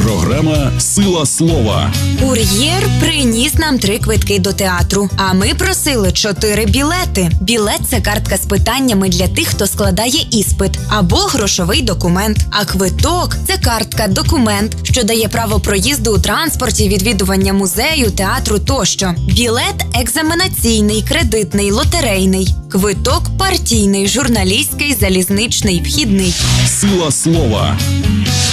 Програма «Сила слова». Кур'єр приніс нам 3 квитки до театру, а ми просили 4 білети. Білет – це картка з питаннями для тих, хто складає іспит, або грошовий документ. А квиток – це картка-документ, що дає право проїзду у транспорті, відвідування музею, театру тощо. Білет – екзаменаційний, кредитний, лотерейний. Квиток – партійний, журналістський, залізничний, вхідний. «Сила слова».